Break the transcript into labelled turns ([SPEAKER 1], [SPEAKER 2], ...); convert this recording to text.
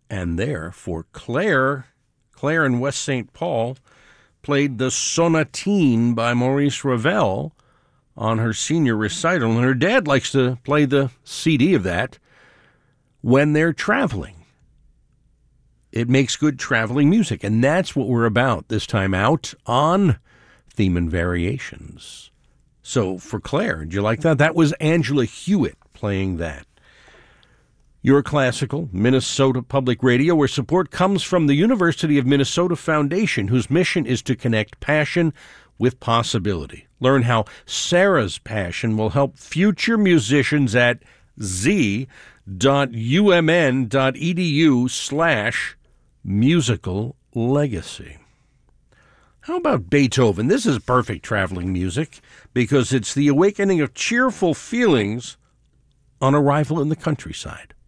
[SPEAKER 1] And there, for Claire in West St. Paul played the Sonatine by Maurice Ravel on her senior recital, and her dad likes to play the CD of that when they're traveling. It makes good traveling music, and that's what we're about this time out on Theme and Variations. So for Claire, did you like that? That was Angela Hewitt playing that. Your Classical, Minnesota Public Radio, where support comes from the University of Minnesota Foundation, whose mission is to connect passion with possibility. Learn how Sarah's passion will help future musicians at z.umn.edu/musical legacy. How about Beethoven? This is perfect traveling music because it's the awakening of cheerful feelings on arrival in the countryside.